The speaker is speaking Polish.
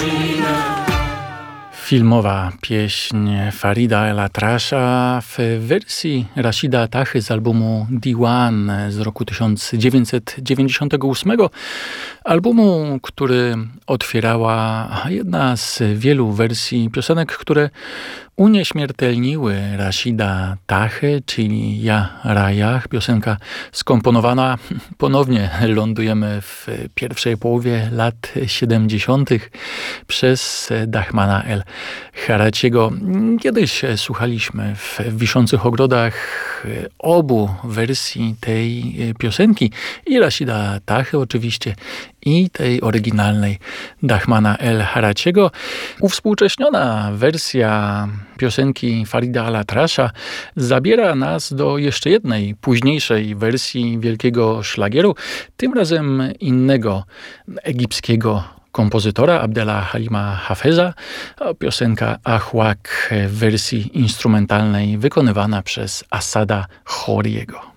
Filmowa pieśń Farida El Atrasza w wersji Rashida Tahy z albumu Diwan z roku 1998. Albumu, który otwierała jedna z wielu wersji piosenek, które unieśmiertelniły Rashida Tahy, czyli Ja Rajah. Piosenka skomponowana, ponownie lądujemy w pierwszej połowie lat 70. przez Dahmana El Haraciego. Kiedyś słuchaliśmy w Wiszących Ogrodach obu wersji tej piosenki, i Rashida Tahy oczywiście, i tej oryginalnej Dahmana El Haraciego. Uwspółcześniona wersja piosenki Farida El Atrasza zabiera nas do jeszcze jednej późniejszej wersji wielkiego szlagieru, tym razem innego egipskiego kompozytora, Abdela Halima Hafeza. Piosenka Ahwak w wersji instrumentalnej wykonywana przez Asada Khoriego.